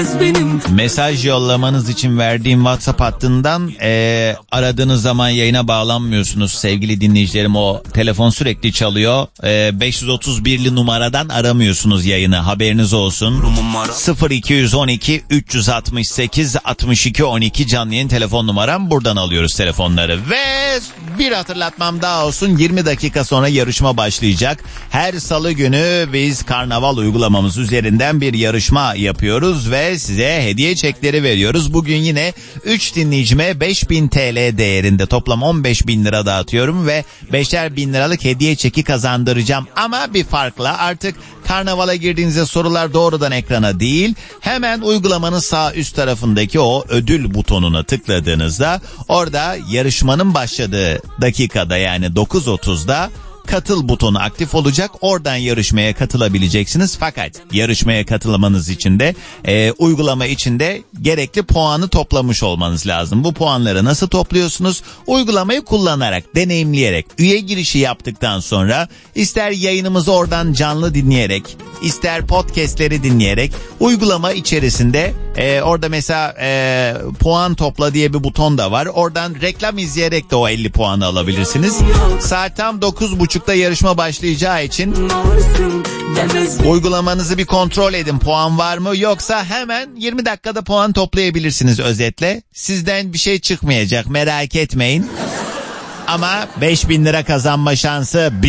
Mesaj yollamanız için verdiğim WhatsApp hattından aradığınız zaman yayına bağlanmıyorsunuz sevgili dinleyicilerim. O telefon sürekli çalıyor. 531'li numaradan aramıyorsunuz yayını, haberiniz olsun. 0212 368 62 12 canlı yayın telefon numaram, buradan alıyoruz telefonları. Ve bir hatırlatmam daha olsun, 20 dakika sonra yarışma başlayacak. Her salı günü biz Karnaval uygulamamız üzerinden bir yarışma yapıyoruz ve size hediye çekleri veriyoruz. Bugün yine 3 dinleyicime 5000 TL değerinde toplam 15.000 lira dağıtıyorum ve 5'er bin liralık hediye çeki kazandıracağım. Ama bir farkla, artık Karnavala girdiğinizde sorular doğrudan ekrana değil, hemen uygulamanın sağ üst tarafındaki o ödül butonuna tıkladığınızda orada yarışmanın başladığı dakikada, yani 9.30'da katıl butonu aktif olacak. Oradan yarışmaya katılabileceksiniz. Fakat yarışmaya katılmanız için de uygulama içinde gerekli puanı toplamış olmanız lazım. Bu puanları nasıl topluyorsunuz? Uygulamayı kullanarak, deneyimleyerek, üye girişi yaptıktan sonra ister yayınımızı oradan canlı dinleyerek, ister podcastleri dinleyerek uygulama içerisinde orada mesela puan topla diye bir buton da var. Oradan reklam izleyerek de o 50 puanı alabilirsiniz. Saat tam 9.30'da yarışma başlayacağı için uygulamanızı bir kontrol edin, puan var mı, yoksa hemen 20 dakikada puan toplayabilirsiniz özetle. Sizden bir şey çıkmayacak, merak etmeyin. Ama 5.000 lira kazanma şansı